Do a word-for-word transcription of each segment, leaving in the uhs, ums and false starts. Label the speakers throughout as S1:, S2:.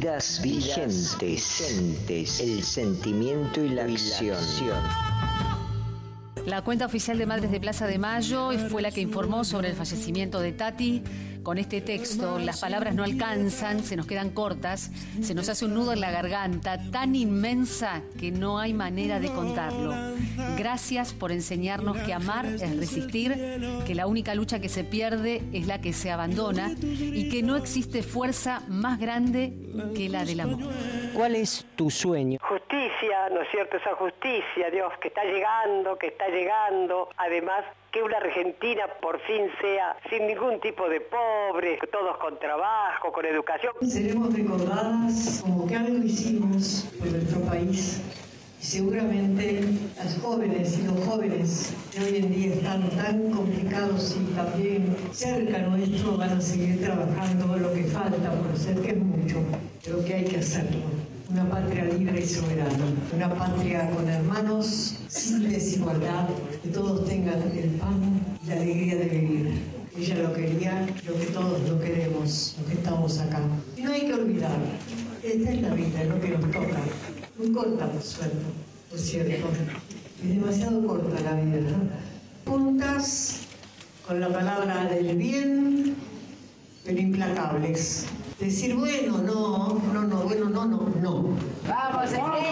S1: Vidas vigentes, el sentimiento y la acción.
S2: La cuenta oficial de Madres de Plaza de Mayo fue la que informó sobre el fallecimiento de Tati. Con este texto, las palabras no alcanzan, se nos quedan cortas, se nos hace un nudo en la garganta, tan inmensa que no hay manera de contarlo. Gracias por enseñarnos que amar es resistir, que la única lucha que se pierde es la que se abandona y que no existe fuerza más grande que la del amor.
S1: ¿Cuál es tu sueño?
S3: Justicia, ¿no es cierto? Esa justicia, Dios, que está llegando, que está llegando. Además, que una Argentina por fin sea sin ningún tipo de pobres, todos con trabajo, con educación.
S4: Seremos recordadas como que algo hicimos por nuestro país. Y seguramente las jóvenes y los jóvenes que hoy en día están tan complicados y también cerca nuestro van a seguir trabajando lo que falta por hacer, que es mucho, pero que hay que hacerlo. Una patria libre y soberana, una patria con hermanos sin desigualdad, que todos tengan el pan y la alegría de vivir. Ella lo quería, lo que todos lo queremos, los que estamos acá. Y no hay que olvidar, esta es la vida, es lo que nos toca. Muy corta, por suerte, por cierto. Es demasiado corta la vida, ¿no? Juntas con la palabra del bien, pero implacables. Decir, bueno, no, no, no, bueno, no, no, no.
S2: ¡Vamos, Estela!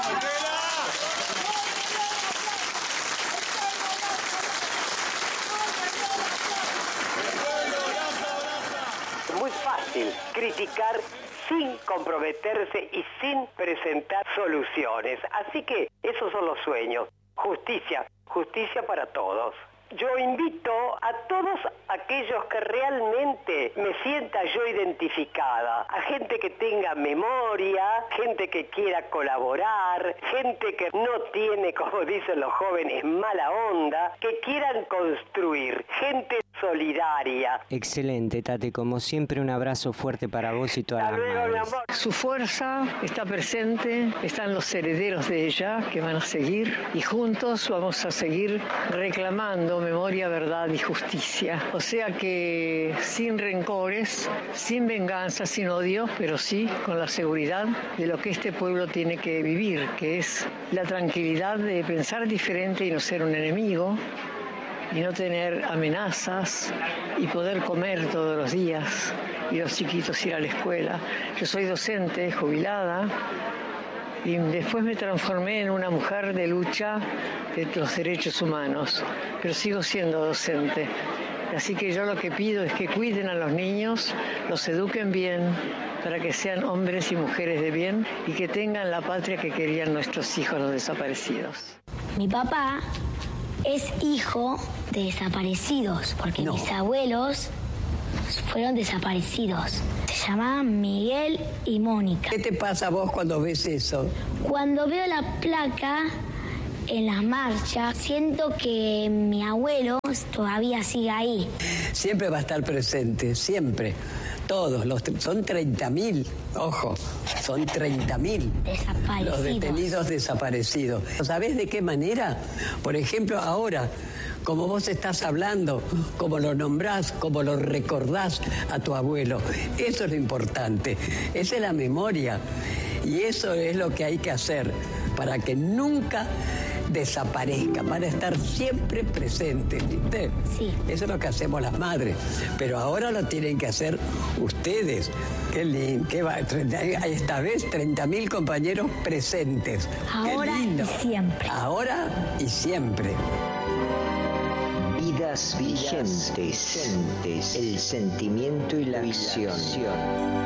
S3: Muy fácil criticar sin comprometerse y sin presentar soluciones. Así que esos son los sueños. Justicia, justicia para todos. Yo invito a todos aquellos que realmente me sienta yo identificada, a gente que tenga memoria, gente que quiera colaborar, gente que no tiene, como dicen los jóvenes, mala onda, que quieran construir, gente solidaria.
S1: Excelente, Tati, como siempre un abrazo fuerte para vos y todas las madres.
S4: Su fuerza está presente, están los herederos de ella que van a seguir y juntos vamos a seguir reclamando memoria, verdad y justicia. O sea que sin rencores, sin venganza, sin odio, pero sí con la seguridad de lo que este pueblo tiene que vivir, que es la tranquilidad de pensar diferente y no ser un enemigo, y no tener amenazas y poder comer todos los días y los chiquitos ir a la escuela. Yo soy docente, jubilada, y después me transformé en una mujer de lucha de los derechos humanos, pero sigo siendo docente. Así que yo lo que pido es que cuiden a los niños, los eduquen bien, para que sean hombres y mujeres de bien y que tengan la patria que querían nuestros hijos, los desaparecidos.
S5: Mi papá es hijo de desaparecidos, porque no. Mis abuelos fueron desaparecidos. Se llamaban Miguel y Mónica.
S6: ¿Qué te pasa a vos cuando ves eso?
S5: Cuando veo la placa en las marchas, siento que mi abuelo todavía sigue ahí.
S6: Siempre va a estar presente, siempre. Todos, los, son treinta mil, ojo, son treinta mil los detenidos desaparecidos. ¿Sabés de qué manera? Por ejemplo, ahora, como vos estás hablando, como lo nombrás, como lo recordás a tu abuelo. Eso es lo importante, esa es la memoria. Y eso es lo que hay que hacer para que nunca desaparezca, para estar siempre presentes, ¿viste?
S5: Sí.
S6: Eso es lo que hacemos las madres, pero ahora lo tienen que hacer ustedes. Qué lindo, qué va, esta vez treinta mil compañeros presentes.
S5: Ahora
S6: qué lindo.
S5: Y siempre.
S6: Ahora y siempre.
S1: Vidas vigentes, el sentimiento y la acción.